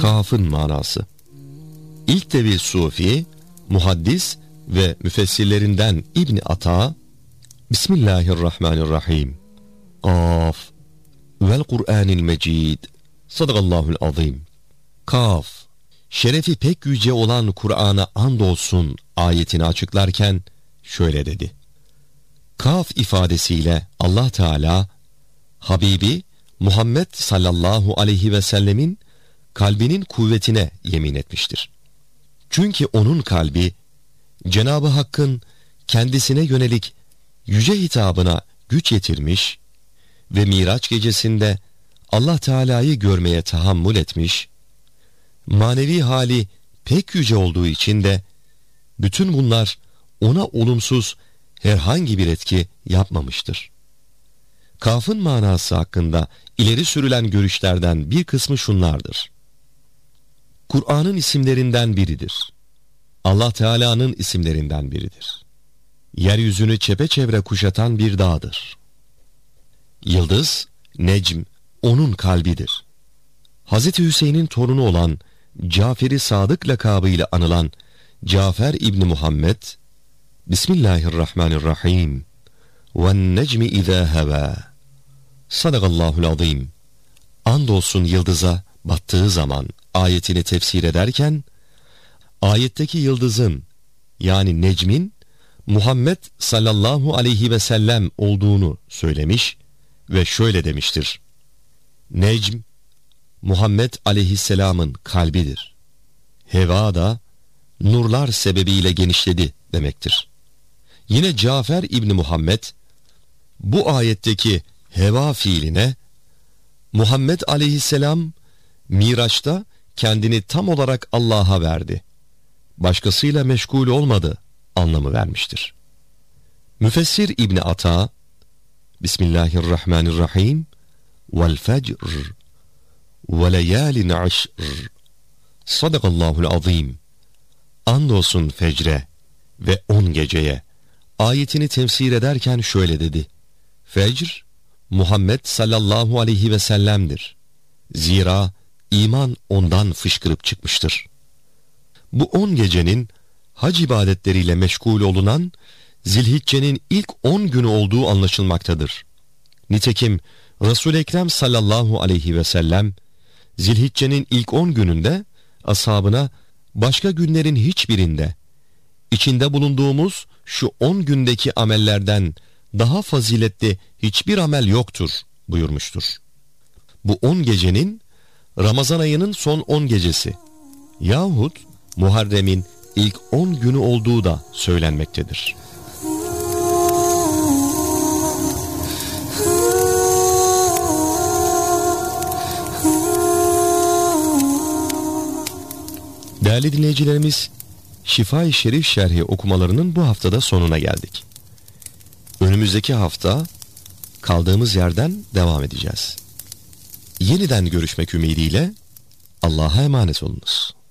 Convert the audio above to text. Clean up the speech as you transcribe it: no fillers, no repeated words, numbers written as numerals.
Kaf'ın manası. İlk devir sufi, muhaddis ve müfessirlerinden İbn Ata, Bismillahirrahmanirrahim. Kaf vel Kur'anil Mecid. Sadakallahul azim. Kaf, şerefi pek yüce olan Kur'an'a andolsun ayetini açıklarken şöyle dedi. Kaf ifadesiyle Allah Teala, Habibi Muhammed sallallahu aleyhi ve sellemin kalbinin kuvvetine yemin etmiştir. Çünkü onun kalbi, Cenab-ı Hakk'ın kendisine yönelik yüce hitabına güç yetirmiş ve Miraç gecesinde Allah Teala'yı görmeye tahammül etmiş, manevi hali pek yüce olduğu için de bütün bunlar ona olumsuz herhangi bir etki yapmamıştır. Kaf'ın manası hakkında ileri sürülen görüşlerden bir kısmı şunlardır. Kur'an'ın isimlerinden biridir. Allah Teala'nın isimlerinden biridir. Yeryüzünü çepeçevre kuşatan bir dağdır. Yıldız, Necm, onun kalbidir. Hazreti Hüseyin'in torunu olan Cafer-i Sadık lakabıyla anılan Cafer İbni Muhammed, Bismillahirrahmanirrahim. وَالنَّجْمِ اِذَا هَوَى. Sadakallahul azim. Andolsun yıldıza battığı zaman ayetini tefsir ederken, ayetteki yıldızın yani Necm'in Muhammed sallallahu aleyhi ve sellem olduğunu söylemiş ve şöyle demiştir. Necm, Muhammed aleyhisselamın kalbidir. Heva da nurlar sebebiyle genişledi demektir. Yine Cafer İbni Muhammed, bu ayetteki heva fiiline, Muhammed aleyhisselam Miraç'ta kendini tam olarak Allah'a verdi, başkasıyla meşgul olmadı anlamı vermiştir. Müfessir İbni Ata, Bismillahirrahmanirrahim. Vel fecr ve leyalin aşr. Sadakallahul azim. Andolsun fecre ve 10 geceye ayetini temsil ederken şöyle dedi. Fecr, Muhammed sallallahu aleyhi ve sellem'dir. Zira iman ondan fışkırıp çıkmıştır. Bu 10 gecenin hac ibadetleriyle meşgul olunan Zilhicce'nin ilk 10 günü olduğu anlaşılmaktadır. Nitekim Resul-i Ekrem sallallahu aleyhi ve sellem Zilhicce'nin ilk 10 gününde ashabına başka günlerin hiçbirinde içinde bulunduğumuz şu 10 gündeki amellerden daha faziletli hiçbir amel yoktur buyurmuştur. Bu 10 gecenin Ramazan ayının son 10 gecesi yahut Muharrem'in ilk 10 günü olduğu da söylenmektedir. Değerli dinleyicilerimiz, Şifa-i Şerif Şerhi okumalarının bu haftada sonuna geldik. Önümüzdeki hafta kaldığımız yerden devam edeceğiz. Yeniden görüşmek ümidiyle Allah'a emanet olunuz.